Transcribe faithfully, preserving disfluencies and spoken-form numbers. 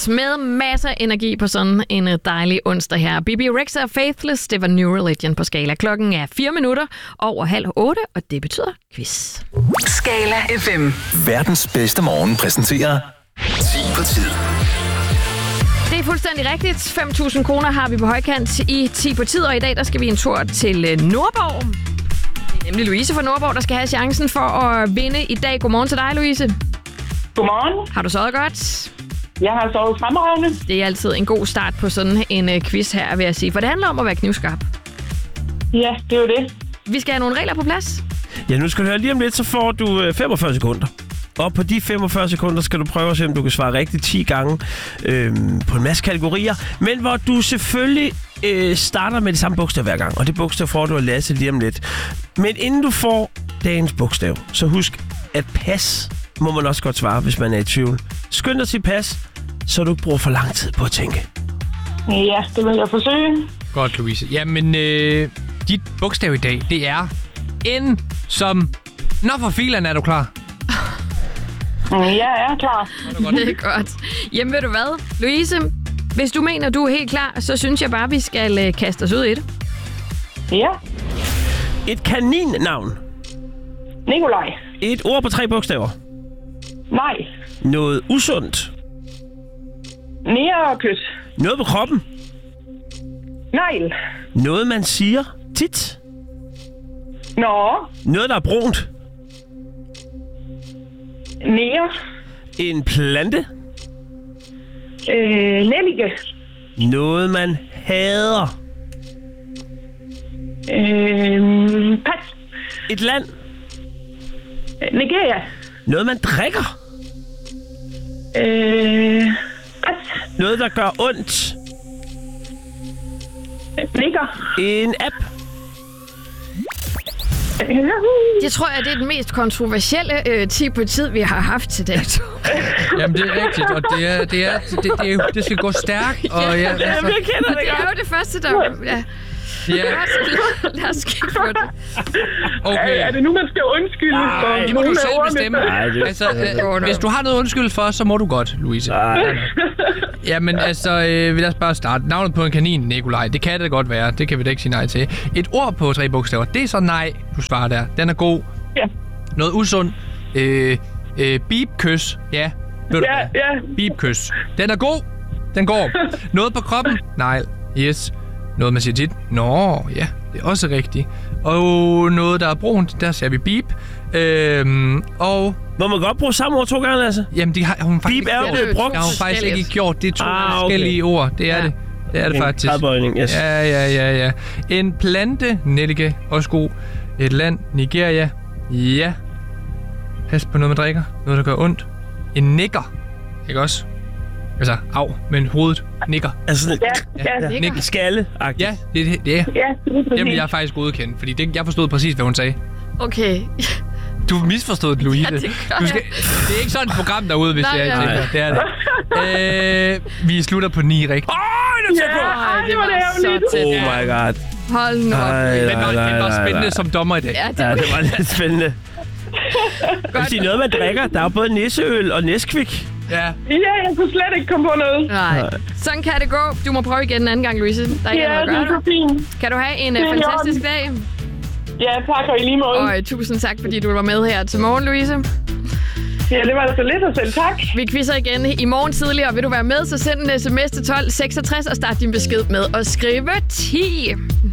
med masser af energi på sådan en dejlig onsdag her. B B Rexha og Faithless, det var New Religion på Skala. Klokken er fire minutter over halv otte, og det betyder quiz. Skala F M. Verdens bedste morgen præsenterer ti på tid. Det er fuldstændig rigtigt. fem tusind kroner har vi på højkant i ti på tid, og i dag der skal vi en tur til Nordborg. Det er nemlig Louise fra Nordborg, der skal have chancen for at vinde i dag. Godmorgen til dig, Louise. Godmorgen. Har du sovet godt? Jeg har sovet fremragende. Det er altid en god start på sådan en uh, quiz her, vil jeg sige. For det handler om at være knivskarp. Ja, det er jo det. Vi skal have nogle regler på plads. Ja, nu skal du høre lige om lidt, så får du femogfyrre sekunder. Og på de femogfyrre sekunder skal du prøve at se, om du kan svare rigtigt ti gange øhm, på en masse kategorier. Men hvor du selvfølgelig øh, starter med det samme bogstav hver gang. Og det bogstav får du at læse lige om lidt. Men inden du får dagens bogstav, så husk, at pas må man også godt svare, hvis man er i tvivl. Skynd dig til pas, så du ikke bruger for lang tid på at tænke. Ja, det vil jeg forsøge. Godt, Louise. Jamen, øh, dit bogstav i dag, det er N som... Nå, for filen, er du klar? Jeg er klar. Det er godt. Jamen ved du hvad, Louise, hvis du mener, du er helt klar, så synes jeg bare, vi skal uh, kaste os ud i det. Ja. Et kaninnavn. Nikolaj. Et ord på tre bogstaver. Nej. Noget usundt. Nærekys. Noget på kroppen. Negl. Noget, man siger tit. Nå. Noget, der er brunt. Nære. En plante. Øh, Nellike. Noget, man hader. Øh, pas. Et land. Nigeria. Noget, man drikker. Øh, pas. Noget, der gør ondt. Nikker. En app. Det tror jeg, det er den mest kontroversielle øh, ti på tid, vi har haft til dato. Jamen, det er rigtigt, og det, er, det, er, det, det, er, det skal gå stærkt. Og ja, Ja, altså, jeg kender Og det det er godt. jo det første, der... Ja. ja, Lad, lad os kigge på det. okay. Er det nu, man skal undskylde Nej, for Det må du nogle af selv ordene? bestemme. Nej, det- Altså, øh, hvis du har noget undskyld for, så må du godt, Louise. Nej. Jamen, altså, øh, vi lad os bare starte. Navnet på en kanin, Nikolaj. Det kan det godt være. Det kan vi da ikke sige nej til. Et ord på tre bogstaver. Det er så nej, du svarer der. Den er god. Ja. Noget usund. Øh, øh, bibkys. Ja, ved du Ja, hvad? ja. Bibkys. Den er god. Den går. Noget på kroppen. Nej. Yes. Noget, man siger tit. Nå, ja. Det er også rigtigt. Og noget, der er brunt. Der ser vi bip. Øhm, og... Må man godt bruge samme ord to gange, Lasse? Jamen, det har hun faktisk Bip er jo ikke blevet gjort. brugt. Det har hun faktisk ikke gjort. Det er to Ah, okay. forskellige ord. Det er Ja. det. Det er det faktisk. Træbøjning, yes. Ja, ja, ja, ja. En plante, nellike, også god. Et land, Nigeria. Ja. Pas på noget, man drikker. Noget, der gør ondt. En nikker. Ikke også? Altså, af, men hovedet nikker. Altså sådan Ja, ja, Ja, ja. nikker. skalle -agtigt. Ja, det, det, det er. Ja, det er Jamen, præcis. jeg er faktisk godkendt, fordi det, jeg forstod præcis, hvad hun sagde. Okay. Du har misforstået, Louise. Ja, det gør du skal, det er ikke sådan et program derude, hvis Nej, jeg nej. tænker. Det er det. Øh, vi slutter på ni rigtigt. Åh, det er tæt på! Ej, det var det så ærgerligt. tæt. Oh my god. Hold nu op. Ej, Den nej, var, nej, den var nej, spændende nej. som dommer i dag. Ja, det Ja, var det var lidt spændende. Hvis det er noget, man drikker, der er jo både nisseøl og Nesquik. Ja. Ja, jeg kunne slet ikke komme på noget. Nej. Sådan kan det gå. Du må prøve igen en anden gang, Louise. Der er ikke Ja, noget det at er gøre. så fint. Kan du have en Det uh, er i fantastisk dag? Ja, tak og i lige måde. Og uh, tusind tak, fordi du var med her til morgen, Louise. Ja, det var altså lidt, og selv tak. Vi quizzer igen i morgen tidligere. Vil du være med, så send en sms til tolv seksogtres og start din besked med at skrive ti.